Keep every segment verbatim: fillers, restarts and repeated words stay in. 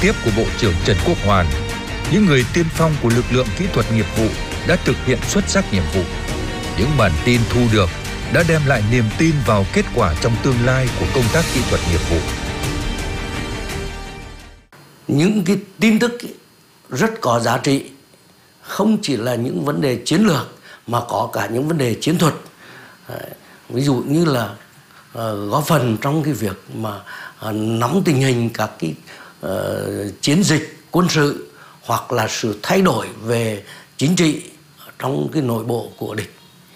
tiếp của Bộ trưởng Trần Quốc Hoàn, những người tiên phong của lực lượng kỹ thuật nghiệp vụ đã thực hiện xuất sắc nhiệm vụ. Những bản tin thu được đã đem lại niềm tin vào kết quả trong tương lai của công tác kỹ thuật nghiệp vụ. Những cái tin tức rất có giá trị, không chỉ là những vấn đề chiến lược mà có cả những vấn đề chiến thuật. Ví dụ như là uh, góp phần trong cái việc mà uh, nắm tình hình các cái uh, chiến dịch quân sự hoặc là sự thay đổi về chính trị trong cái nội bộ của địch.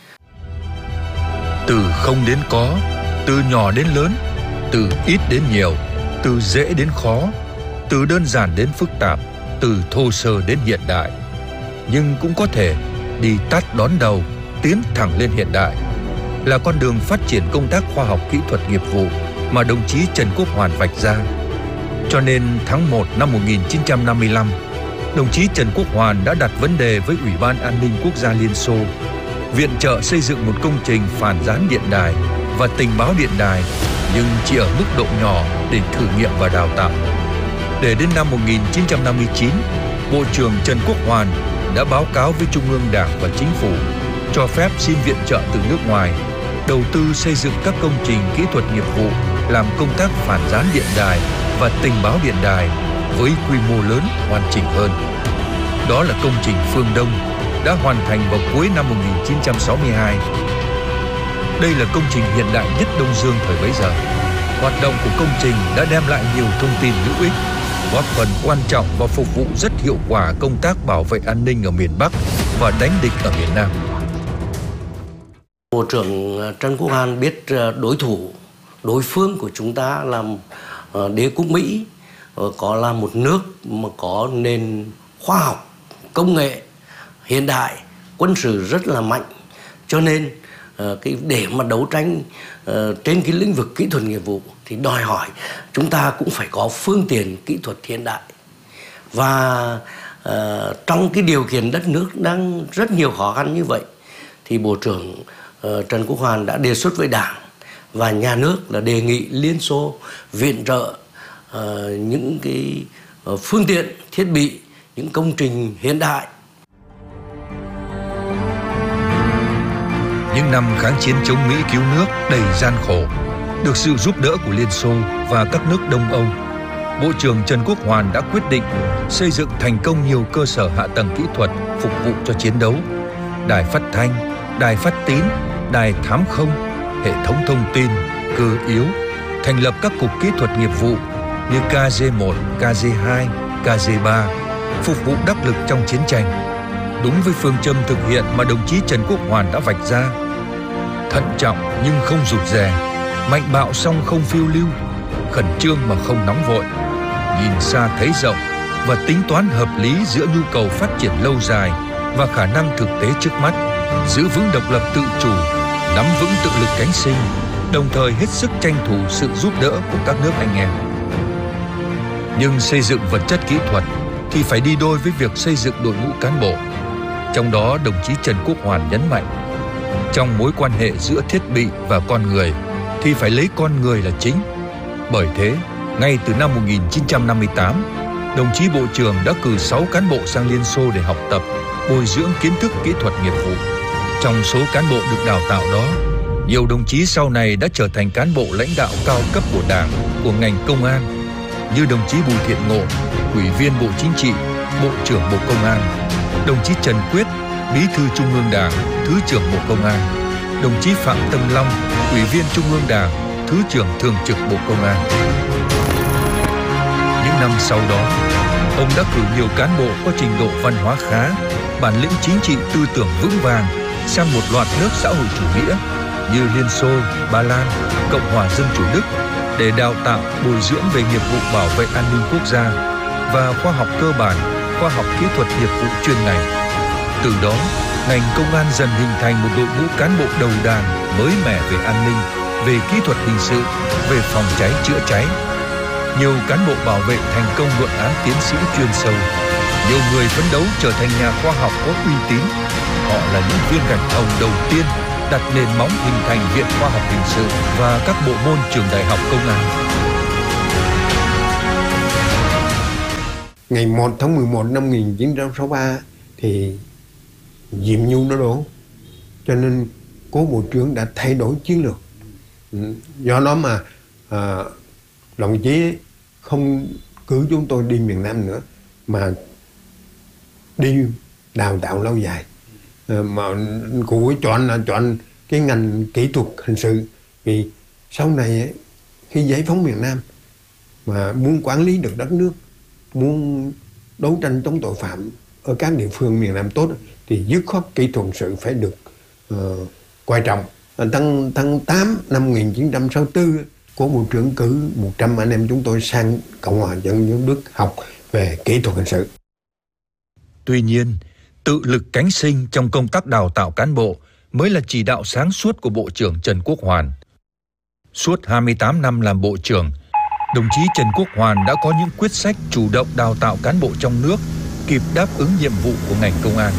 Từ không đến có, từ nhỏ đến lớn, từ ít đến nhiều, từ dễ đến khó, từ đơn giản đến phức tạp, từ thô sơ đến hiện đại. Nhưng cũng có thể đi tắt đón đầu, tiến thẳng lên hiện đại, là con đường phát triển công tác khoa học kỹ thuật nghiệp vụ mà đồng chí Trần Quốc Hoàn vạch ra. Cho nên tháng một năm một nghìn chín trăm năm mươi lăm, đồng chí Trần Quốc Hoàn đã đặt vấn đề với Ủy ban An ninh Quốc gia Liên Xô viện trợ xây dựng một công trình phản gián điện đài và tình báo điện đài, nhưng chỉ ở mức độ nhỏ để thử nghiệm và đào tạo. Để đến năm một nghìn chín trăm năm mươi chín, Bộ trưởng Trần Quốc Hoàn đã báo cáo với Trung ương Đảng và Chính phủ cho phép xin viện trợ từ nước ngoài, đầu tư xây dựng các công trình kỹ thuật nghiệp vụ làm công tác phản gián điện đài và tình báo điện đài với quy mô lớn, hoàn chỉnh hơn. Đó là công trình Phương Đông đã hoàn thành vào cuối năm một nghìn chín trăm sáu mươi hai. Đây là công trình hiện đại nhất Đông Dương thời bấy giờ. Hoạt động của công trình đã đem lại nhiều thông tin hữu ích, góp phần quan trọng và phục vụ rất hiệu quả công tác bảo vệ an ninh ở miền Bắc và đánh địch ở miền Nam. Bộ trưởng Trần Quốc Hoàn biết đối thủ, đối phương của chúng ta là đế quốc Mỹ, có là một nước mà có nền khoa học, công nghệ hiện đại, quân sự rất là mạnh. Cho nên cái để mà đấu tranh trên cái lĩnh vực kỹ thuật nghiệp vụ thì đòi hỏi chúng ta cũng phải có phương tiện kỹ thuật hiện đại. Và uh, trong cái điều kiện đất nước đang rất nhiều khó khăn như vậy thì Bộ trưởng uh, Trần Quốc Hoàn đã đề xuất với Đảng và nhà nước là đề nghị Liên Xô viện trợ uh, những cái uh, phương tiện, thiết bị, những công trình hiện đại. Những năm kháng chiến chống Mỹ cứu nước đầy gian khổ, được sự giúp đỡ của Liên Xô và các nước Đông Âu, Bộ trưởng Trần Quốc Hoàn đã quyết định xây dựng thành công nhiều cơ sở hạ tầng kỹ thuật phục vụ cho chiến đấu: đài phát thanh, đài phát tín, đài thám không, hệ thống thông tin, cơ yếu, thành lập các cục kỹ thuật nghiệp vụ như K G một, K G hai, K G ba, phục vụ đắc lực trong chiến tranh. Đúng với phương châm thực hiện mà đồng chí Trần Quốc Hoàn đã vạch ra: thận trọng nhưng không rụt rè, mạnh bạo song không phiêu lưu, khẩn trương mà không nóng vội, nhìn xa thấy rộng và tính toán hợp lý giữa nhu cầu phát triển lâu dài và khả năng thực tế trước mắt, giữ vững độc lập tự chủ, nắm vững tự lực cánh sinh, đồng thời hết sức tranh thủ sự giúp đỡ của các nước anh em. Nhưng xây dựng vật chất kỹ thuật thì phải đi đôi với việc xây dựng đội ngũ cán bộ. Trong đó, đồng chí Trần Quốc Hoàn nhấn mạnh, trong mối quan hệ giữa thiết bị và con người thì phải lấy con người là chính. Bởi thế, ngay từ năm một nghìn chín trăm năm mươi tám, đồng chí Bộ trưởng đã cử sáu cán bộ sang Liên Xô để học tập, bồi dưỡng kiến thức kỹ thuật nghiệp vụ. Trong số cán bộ được đào tạo đó, nhiều đồng chí sau này đã trở thành cán bộ lãnh đạo cao cấp của Đảng, của ngành công an, như đồng chí Bùi Thiện Ngộ, Ủy viên Bộ Chính trị, Bộ trưởng Bộ Công an, đồng chí Trần Quyết, Bí thư Trung ương Đảng, Thứ trưởng Bộ Công an, đồng chí Phạm Tâm Long, Ủy viên Trung ương Đảng, Thứ trưởng Thường trực Bộ Công an. Những năm sau đó, ông đã cử nhiều cán bộ có trình độ văn hóa khá, bản lĩnh chính trị tư tưởng vững vàng sang một loạt nước xã hội chủ nghĩa như Liên Xô, Ba Lan, Cộng hòa Dân chủ Đức để đào tạo, bồi dưỡng về nghiệp vụ bảo vệ an ninh quốc gia và khoa học cơ bản, khoa học kỹ thuật nghiệp vụ chuyên ngành. Từ đó, ngành công an dần hình thành một đội ngũ cán bộ đầu đàn mới mẻ về an ninh, về kỹ thuật hình sự, về phòng cháy chữa cháy. Nhiều cán bộ bảo vệ thành công luận án tiến sĩ chuyên sâu. Nhiều người phấn đấu trở thành nhà khoa học có uy tín. Họ là những viên gạch hồng đầu tiên đặt nền móng hình thành Viện Khoa học Hình sự và các bộ môn trường đại học công an. ngày một tháng mười một năm một nghìn chín trăm sáu mươi ba thì Diệm Nhu nó đổ, cho nên cố bộ trưởng đã thay đổi chiến lược. Do đó mà à, đồng chí không cử chúng tôi đi miền Nam nữa, mà đi đào tạo lâu dài. À, mà cụ ấy chọn là chọn cái ngành kỹ thuật hình sự, vì sau này ấy, khi giải phóng miền Nam mà muốn quản lý được đất nước, muốn đấu tranh chống tội phạm ở các địa phương miền Nam tốt, thì dứt khoát kỹ thuật hình sự phải được uh, quan trọng. Tháng, tháng tám năm một nghìn chín trăm sáu mươi tư, cố bộ trưởng cử một trăm anh em chúng tôi sang Cộng hòa Nhân dân Đức học về kỹ thuật hình sự. Tuy nhiên, tự lực cánh sinh trong công tác đào tạo cán bộ mới là chỉ đạo sáng suốt của Bộ trưởng Trần Quốc Hoàn. Suốt hai mươi tám năm làm Bộ trưởng, đồng chí Trần Quốc Hoàn đã có những quyết sách chủ động đào tạo cán bộ trong nước, kịp đáp ứng nhiệm vụ của ngành công an.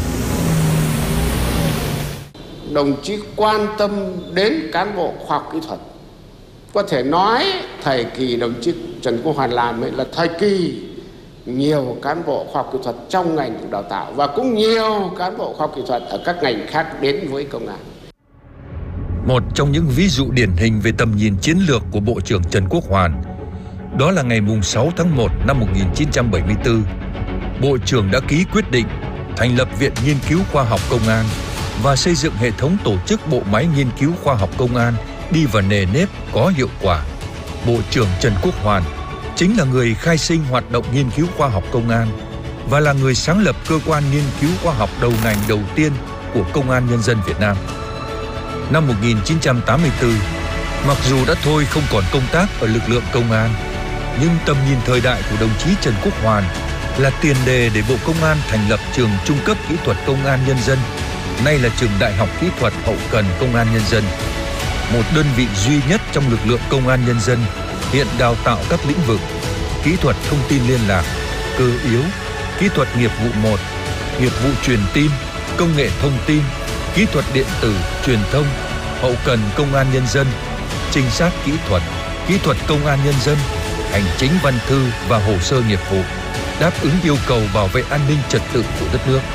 Đồng chí quan tâm đến cán bộ khoa học kỹ thuật. Có thể nói thời kỳ đồng chí Trần Quốc Hoàn làm ấy là thời kỳ nhiều cán bộ khoa học kỹ thuật trong ngành được đào tạo, và cũng nhiều cán bộ khoa học kỹ thuật ở các ngành khác đến với công an. Một trong những ví dụ điển hình về tầm nhìn chiến lược của Bộ trưởng Trần Quốc Hoàn, đó là ngày sáu tháng một năm một nghìn chín trăm bảy mươi tư, Bộ trưởng đã ký quyết định thành lập Viện Nghiên cứu Khoa học Công an và xây dựng hệ thống tổ chức bộ máy nghiên cứu khoa học công an đi vào nề nếp, có hiệu quả. Bộ trưởng Trần Quốc Hoàn chính là người khai sinh hoạt động nghiên cứu khoa học công an và là người sáng lập cơ quan nghiên cứu khoa học đầu ngành đầu tiên của Công an Nhân dân Việt Nam. Năm một nghìn chín trăm tám mươi tư, mặc dù đã thôi không còn công tác ở lực lượng công an, nhưng tầm nhìn thời đại của đồng chí Trần Quốc Hoàn là tiền đề để Bộ Công an thành lập trường trung cấp kỹ thuật Công an Nhân dân, nay là trường Đại học Kỹ thuật Hậu cần Công an Nhân dân. Một đơn vị duy nhất trong lực lượng Công an Nhân dân hiện đào tạo các lĩnh vực kỹ thuật thông tin liên lạc, cơ yếu, kỹ thuật nghiệp vụ một, nghiệp vụ truyền tin, công nghệ thông tin, kỹ thuật điện tử, truyền thông, hậu cần Công an Nhân dân, trinh sát kỹ thuật, kỹ thuật Công an Nhân dân, hành chính văn thư và hồ sơ nghiệp vụ, đáp ứng yêu cầu bảo vệ an ninh trật tự của đất nước.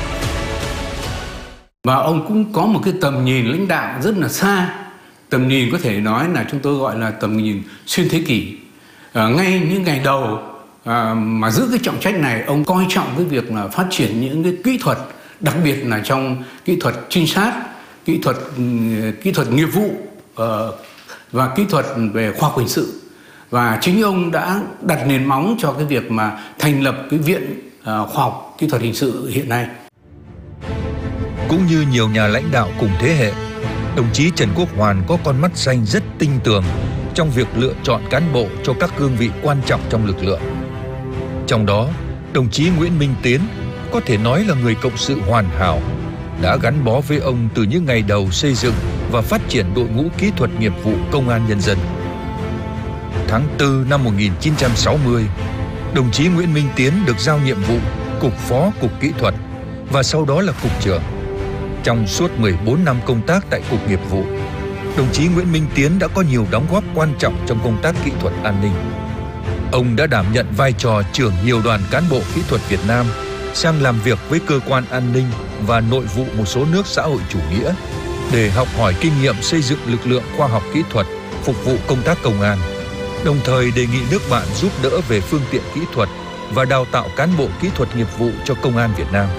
Và ông cũng có một cái tầm nhìn lãnh đạo rất là xa. Tầm nhìn có thể nói là chúng tôi gọi là tầm nhìn xuyên thế kỷ. À, ngay những ngày đầu à, mà giữ cái trọng trách này, ông coi trọng cái việc là phát triển những cái kỹ thuật, đặc biệt là trong kỹ thuật trinh sát, kỹ thuật kỹ thuật nghiệp vụ uh, và kỹ thuật về khoa học hình sự. Và chính ông đã đặt nền móng cho cái việc mà thành lập cái Viện uh, Khoa học Kỹ thuật Hình sự hiện nay. Cũng như nhiều nhà lãnh đạo cùng thế hệ, đồng chí Trần Quốc Hoàn có con mắt xanh rất tinh tường trong việc lựa chọn cán bộ cho các cương vị quan trọng trong lực lượng. Trong đó, đồng chí Nguyễn Minh Tiến có thể nói là người cộng sự hoàn hảo, đã gắn bó với ông từ những ngày đầu xây dựng và phát triển đội ngũ kỹ thuật nghiệp vụ Công an Nhân dân. Tháng tư năm một nghìn chín trăm sáu mươi, đồng chí Nguyễn Minh Tiến được giao nhiệm vụ Cục Phó Cục Kỹ thuật và sau đó là Cục trưởng. Trong suốt mười bốn năm công tác tại Cục Nghiệp vụ, đồng chí Nguyễn Minh Tiến đã có nhiều đóng góp quan trọng trong công tác kỹ thuật an ninh. Ông đã đảm nhận vai trò trưởng nhiều đoàn cán bộ kỹ thuật Việt Nam sang làm việc với cơ quan an ninh và nội vụ một số nước xã hội chủ nghĩa để học hỏi kinh nghiệm xây dựng lực lượng khoa học kỹ thuật phục vụ công tác công an, đồng thời đề nghị nước bạn giúp đỡ về phương tiện kỹ thuật và đào tạo cán bộ kỹ thuật nghiệp vụ cho Công an Việt Nam.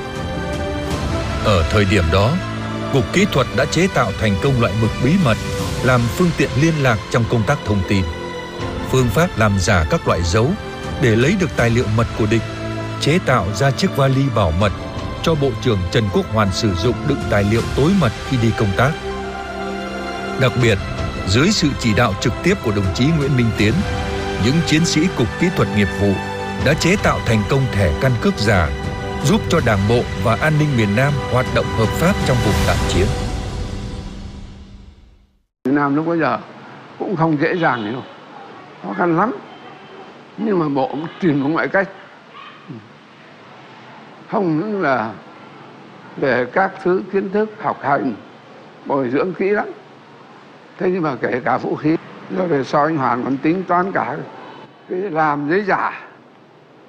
Ở thời điểm đó, Cục Kỹ thuật đã chế tạo thành công loại mực bí mật làm phương tiện liên lạc trong công tác thông tin, phương pháp làm giả các loại dấu để lấy được tài liệu mật của địch, chế tạo ra chiếc vali bảo mật cho Bộ trưởng Trần Quốc Hoàn sử dụng đựng tài liệu tối mật khi đi công tác. Đặc biệt, dưới sự chỉ đạo trực tiếp của đồng chí Nguyễn Minh Tiến, những chiến sĩ Cục Kỹ thuật nghiệp vụ đã chế tạo thành công thẻ căn cước giả, giúp cho Đảng bộ và an ninh miền Nam hoạt động hợp pháp trong vùng tạm chiến. Việt Nam lúc bây giờ cũng không dễ dàng đâu, khó khăn lắm. Nhưng mà Bộ cũng tìm một mọi cách, không những là về các thứ kiến thức học hành bồi dưỡng kỹ lắm, thế nhưng mà kể cả vũ khí, rồi về sau anh Hoàn còn tính toán cả cái làm giấy giả